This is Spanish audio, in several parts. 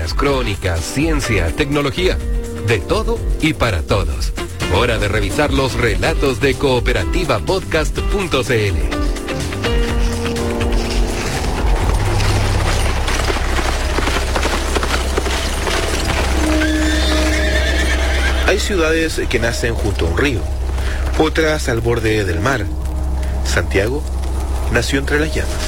noticias, crónicas, ciencia, tecnología. De todo y para todos. Hora de revisar los relatos de cooperativapodcast.cl. Hay ciudades que nacen junto a un río, otras al borde del mar. Santiago nació entre las llamas.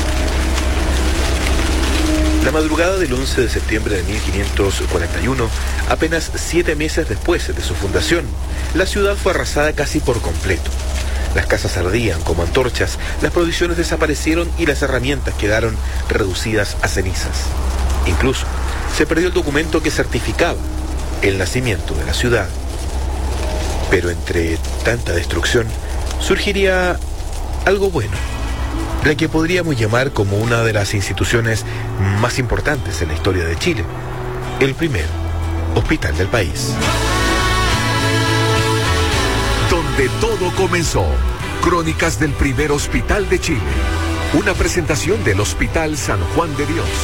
La madrugada del 11 de septiembre de 1541, apenas 7 meses después de su fundación, la ciudad fue arrasada casi por completo. Las casas ardían como antorchas, las provisiones desaparecieron y las herramientas quedaron reducidas a cenizas. Incluso se perdió el documento que certificaba el nacimiento de la ciudad. Pero entre tanta destrucción surgiría algo bueno, la que podríamos llamar como una de las instituciones más importantes en la historia de Chile, el primer hospital del país. Donde todo comenzó, Crónicas del primer hospital de Chile, una presentación del Hospital San Juan de Dios.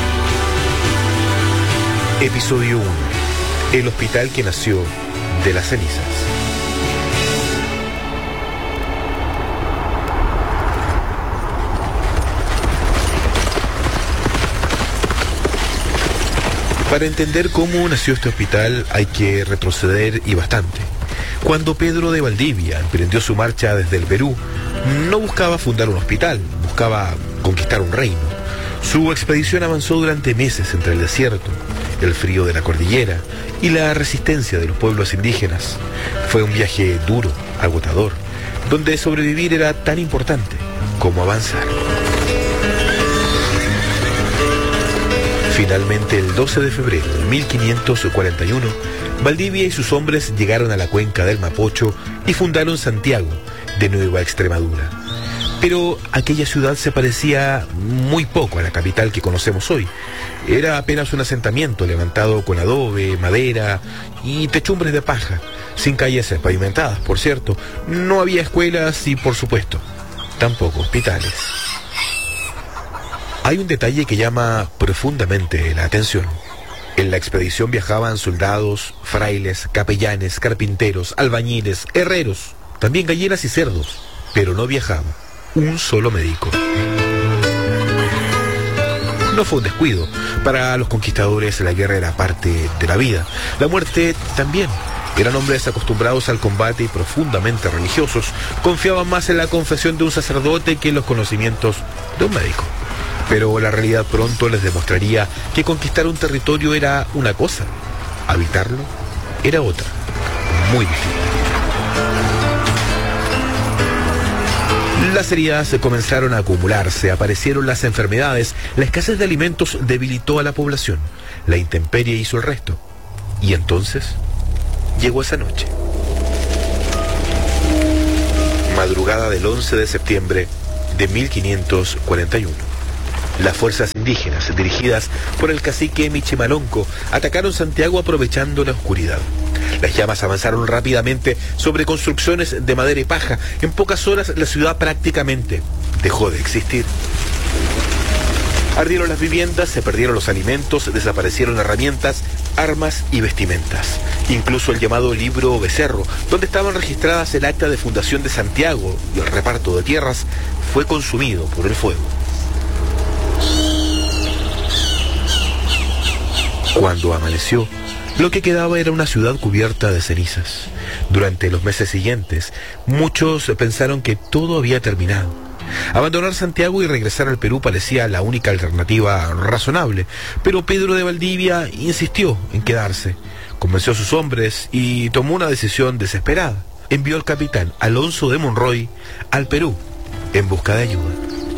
Episodio 1. El hospital que nació de las cenizas. Para entender cómo nació este hospital hay que retroceder y bastante. Cuando Pedro de Valdivia emprendió su marcha desde el Perú, no buscaba fundar un hospital, buscaba conquistar un reino. Su expedición avanzó durante meses entre el desierto, el frío de la cordillera y la resistencia de los pueblos indígenas. Fue un viaje duro, agotador, donde sobrevivir era tan importante como avanzar. Finalmente, el 12 de febrero de 1541, Valdivia y sus hombres llegaron a la cuenca del Mapocho y fundaron Santiago, de Nueva Extremadura. Pero aquella ciudad se parecía muy poco a la capital que conocemos hoy. Era apenas un asentamiento levantado con adobe, madera y techumbres de paja, sin calles pavimentadas, por cierto. No había escuelas y, por supuesto, tampoco hospitales. Hay un detalle que llama profundamente la atención. En la expedición viajaban soldados, frailes, capellanes, carpinteros, albañiles, herreros, también gallinas y cerdos, pero no viajaba un solo médico. No fue un descuido. Para los conquistadores la guerra era parte de la vida. La muerte también. Eran hombres acostumbrados al combate y profundamente religiosos. Confiaban más en la confesión de un sacerdote que en los conocimientos de un médico. Pero la realidad pronto les demostraría que conquistar un territorio era una cosa, habitarlo era otra, muy difícil. Las heridas comenzaron a acumularse, aparecieron las enfermedades, la escasez de alimentos debilitó a la población, la intemperie hizo el resto. Y entonces llegó esa noche. Madrugada del 11 de septiembre de 1541. Las fuerzas indígenas, dirigidas por el cacique Michimalonco, atacaron Santiago aprovechando la oscuridad. Las llamas avanzaron rápidamente sobre construcciones de madera y paja. En pocas horas la ciudad prácticamente dejó de existir. Ardieron las viviendas, se perdieron los alimentos, desaparecieron herramientas, armas y vestimentas. Incluso el llamado libro Becerro, donde estaban registradas el acta de fundación de Santiago y el reparto de tierras, fue consumido por el fuego. Cuando amaneció, lo que quedaba era una ciudad cubierta de cenizas. Durante los meses siguientes, muchos pensaron que todo había terminado. Abandonar Santiago y regresar al Perú parecía la única alternativa razonable, pero Pedro de Valdivia insistió en quedarse. Convenció a sus hombres y tomó una decisión desesperada. Envió al capitán Alonso de Monroy al Perú en busca de ayuda.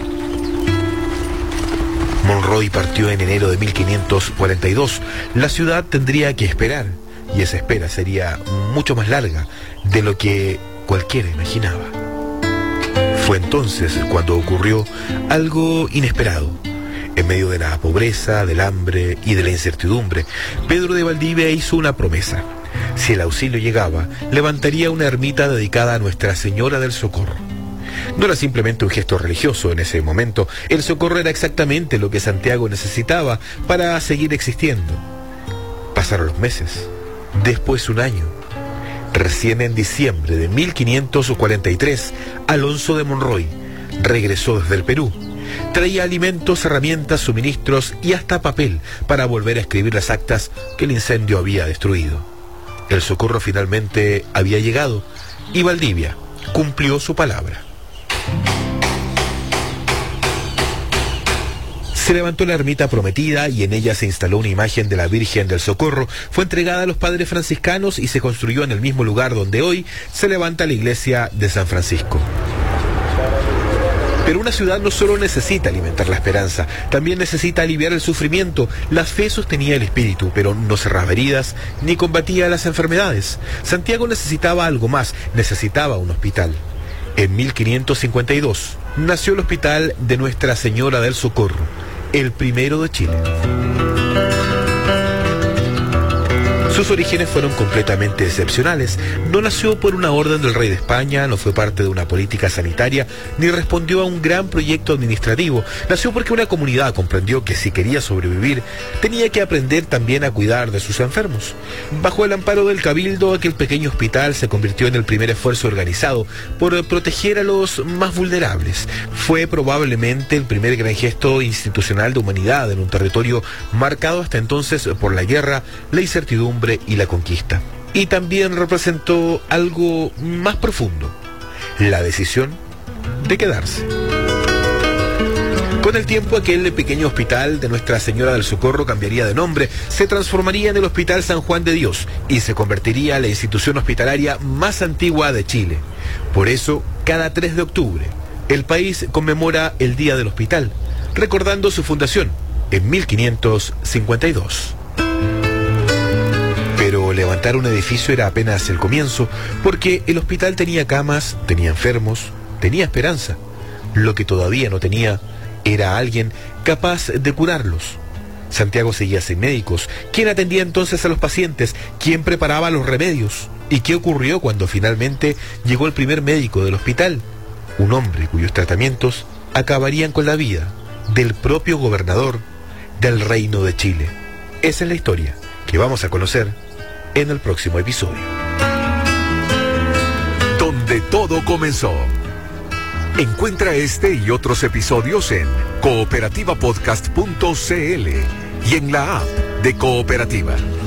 Monroy partió en enero de 1542. La ciudad tendría que esperar, y esa espera sería mucho más larga de lo que cualquiera imaginaba. Fue entonces cuando ocurrió algo inesperado. En medio de la pobreza, del hambre y de la incertidumbre, Pedro de Valdivia hizo una promesa. Si el auxilio llegaba, levantaría una ermita dedicada a Nuestra Señora del Socorro. No era simplemente un gesto religioso en ese momento, el socorro era exactamente lo que Santiago necesitaba para seguir existiendo. Pasaron los meses, después un año. Recién en diciembre de 1543, Alonso de Monroy regresó desde el Perú. Traía alimentos, herramientas, suministros y hasta papel para volver a escribir las actas que el incendio había destruido. El socorro finalmente había llegado y Valdivia cumplió su palabra. Se levantó la ermita prometida y en ella se instaló una imagen de la Virgen del Socorro. Fue entregada a los padres franciscanos y se construyó en el mismo lugar donde hoy se levanta la iglesia de San Francisco. Pero una ciudad no solo necesita alimentar la esperanza, también necesita aliviar el sufrimiento. La fe sostenía el espíritu, pero no cerraba heridas ni combatía las enfermedades. Santiago necesitaba algo más, necesitaba un hospital. En 1552 nació el Hospital de Nuestra Señora del Socorro, el primero de Chile. Sus orígenes fueron completamente excepcionales. No nació por una orden del rey de España, no fue parte de una política sanitaria, ni respondió a un gran proyecto administrativo. Nació porque una comunidad comprendió que si quería sobrevivir, tenía que aprender también a cuidar de sus enfermos. Bajo el amparo del Cabildo, aquel pequeño hospital se convirtió en el primer esfuerzo organizado por proteger a los más vulnerables. Fue probablemente el primer gran gesto institucional de humanidad en un territorio marcado hasta entonces por la guerra, la incertidumbre y la conquista. Y también representó algo más profundo, la decisión de quedarse. Con el tiempo, aquel pequeño hospital de Nuestra Señora del Socorro cambiaría de nombre, se transformaría en el Hospital San Juan de Dios y se convertiría en la institución hospitalaria más antigua de Chile. Por eso, cada 3 de octubre, el país conmemora el Día del Hospital, recordando su fundación en 1552. Pero levantar un edificio era apenas el comienzo, porque el hospital tenía camas, tenía enfermos, tenía esperanza. Lo que todavía no tenía era alguien capaz de curarlos. Santiago seguía sin médicos. ¿Quién atendía entonces a los pacientes? ¿Quién preparaba los remedios? ¿Y qué ocurrió cuando finalmente llegó el primer médico del hospital? Un hombre cuyos tratamientos acabarían con la vida del propio gobernador del Reino de Chile. Esa es la historia que vamos a conocer en el próximo episodio. Donde todo comenzó. Encuentra este y otros episodios en cooperativapodcast.cl y en la app de Cooperativa.